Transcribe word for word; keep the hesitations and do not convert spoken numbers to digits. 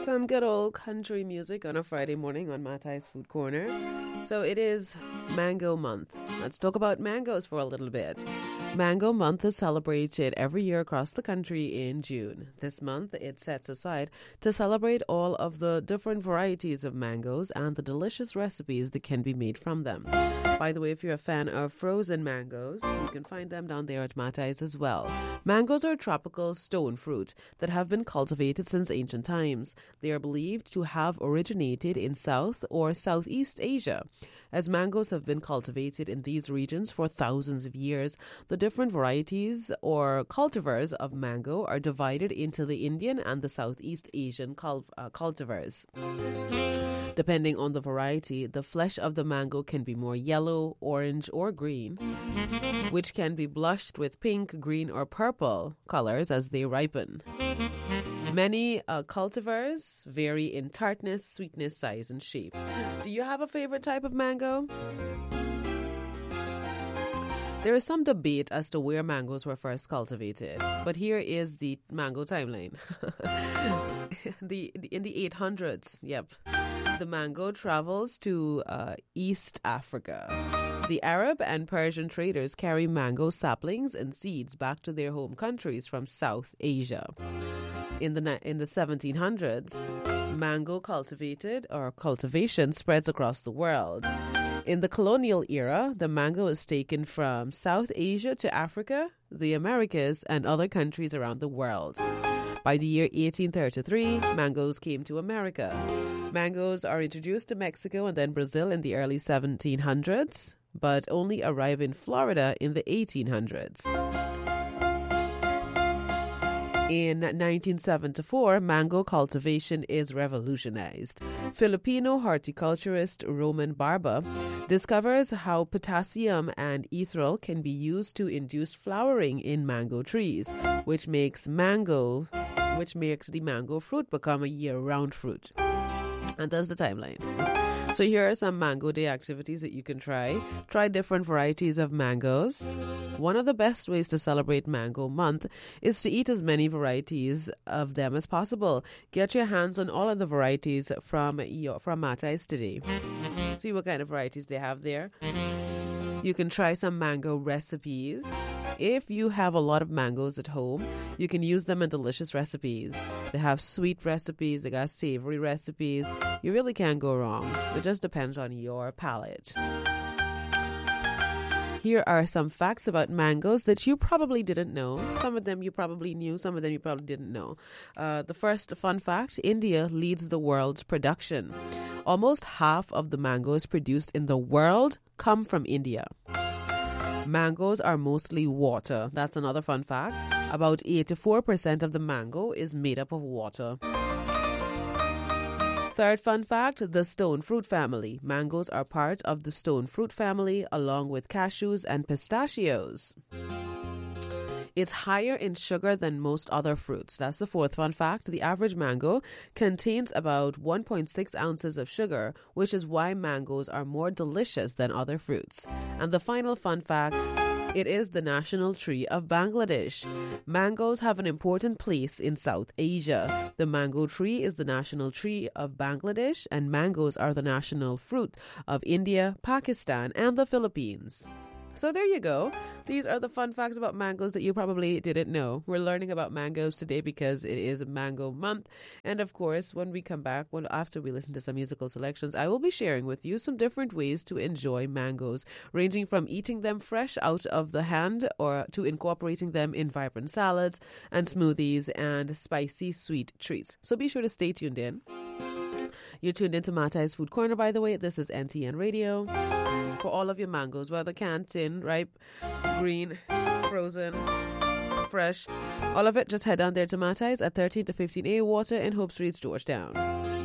Some good old country music on a Friday morning on Matai's Food Corner. So it is Mango Month. Let's talk about mangoes for a little bit. Mango Month is celebrated every year across the country in June. This month, it sets aside to celebrate all of the different varieties of mangoes and the delicious recipes that can be made from them. By the way, if you're a fan of frozen mangoes, you can find them down there at Matai's as well. Mangoes are a tropical stone fruit that have been cultivated since ancient times. They are believed to have originated in South or Southeast Asia. As mangoes have been cultivated in these regions for thousands of years, the different varieties or cultivars of mango are divided into the Indian and the Southeast Asian cul- uh, cultivars. Depending on the variety, the flesh of the mango can be more yellow, orange, or green, which can be blushed with pink, green, or purple colors as they ripen. Many uh, cultivars vary in tartness, sweetness, size, and shape. Do you have a favorite type of mango? There is some debate as to where mangoes were first cultivated, but here is the mango timeline. the, the in the eight hundreds, yep. The mango travels to uh, East Africa. The Arab and Persian traders carry mango saplings and seeds back to their home countries from South Asia. In the in the seventeen hundreds, mango cultivated or cultivation spreads across the world. In the colonial era, the mango is taken from South Asia to Africa, the Americas, and other countries around the world. By the year eighteen thirty-three, mangoes came to America. Mangoes are introduced to Mexico and then Brazil in the early seventeen hundreds, but only arrive in Florida in the eighteen hundreds. In nineteen seventy-four, mango cultivation is revolutionized. Filipino horticulturist Roman Barba discovers how potassium and erythral can be used to induce flowering in mango trees, which makes mango, which makes the mango fruit become a year-round fruit. And that's the timeline. So here are some Mango Day activities that you can try. Try different varieties of mangoes. One of the best ways to celebrate Mango Month is to eat as many varieties of them as possible. Get your hands on all of the varieties from your, from Matai's today. See what kind of varieties they have there. You can try some mango recipes. If you have a lot of mangoes at home, you can use them in delicious recipes. They have sweet recipes, they got savory recipes. You really can't go wrong. It just depends on your palate. Here are some facts about mangoes that you probably didn't know. Some of them you probably knew, some of them you probably didn't know. Uh, the first fun fact, India leads the world's production. Almost half of the mangoes produced in the world come from India. Mangoes are mostly water. That's another fun fact. About eighty-four percent of the mango is made up of water. Third fun fact, the stone fruit family. Mangoes are part of the stone fruit family along with cashews and pistachios. It's higher in sugar than most other fruits. That's the fourth fun fact. The average mango contains about one point six ounces of sugar, which is why mangoes are more delicious than other fruits. And the final fun fact, it is the national tree of Bangladesh. Mangoes have an important place in South Asia. The mango tree is the national tree of Bangladesh, and mangoes are the national fruit of India, Pakistan, and the Philippines. So there you go. These are the fun facts about mangoes that you probably didn't know. We're learning about mangoes today because it is Mango Month. And of course, when we come back, well, after we listen to some musical selections, I will be sharing with you some different ways to enjoy mangoes, ranging from eating them fresh out of the hand or to incorporating them in vibrant salads and smoothies and spicy sweet treats. So be sure to stay tuned in. You're tuned into Matai's Food Corner, by the way. This is N T N Radio. For all of your mangoes, whether canned, tin, ripe, green, frozen, fresh, all of it, just head down there to Matai's at thirteen to fifteen A Water in Hope Street, Georgetown.